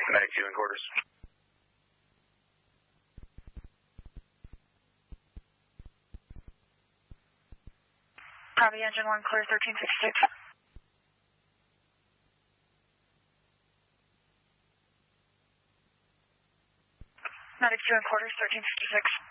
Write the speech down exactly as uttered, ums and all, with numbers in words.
Medic two in quarters. Copy, engine one, clear thirteen sixty-six. Medic two in quarters, thirteen sixty-six.